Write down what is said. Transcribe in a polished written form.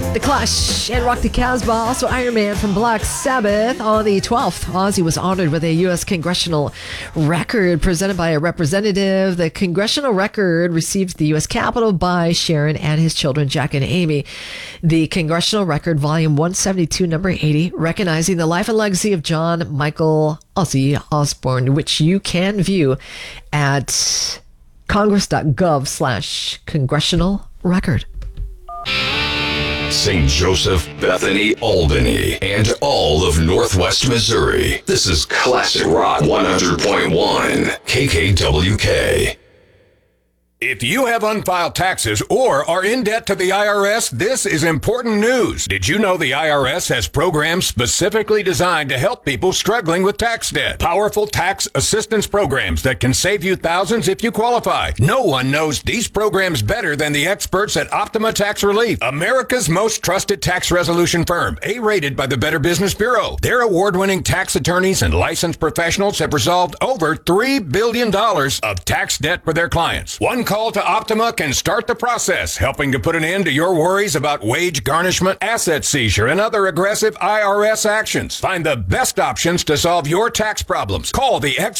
The Clash and Rock the Casbah, also Iron Man from Black Sabbath. On the 12th, Ozzy was honored with a U.S. Congressional Record presented by a representative. The Congressional Record received at the U.S. Capitol by Sharon and his children, Jack and Amy. The Congressional Record, Volume 172, Number 80, recognizing the life and legacy of John Michael Ozzy Osbourne, which you can view at congress.gov/congressional record. St. Joseph, Bethany, Albany, and all of Northwest Missouri. This is Classic Rock 100.1 KKWK. If you have unfiled taxes or are in debt to the IRS, this is important news. Did you know the IRS has programs specifically designed to help people struggling with tax debt? Powerful tax assistance programs that can save you thousands if you qualify. No one knows these programs better than the experts at Optima Tax Relief, America's most trusted tax resolution firm, A-rated by the Better Business Bureau. Their award-winning tax attorneys and licensed professionals have resolved over $3 billion of tax debt for their clients. One call to Optima can start the process, helping to put an end to your worries about wage garnishment, asset seizure, and other aggressive IRS actions. Find the best options to solve your tax problems. Call the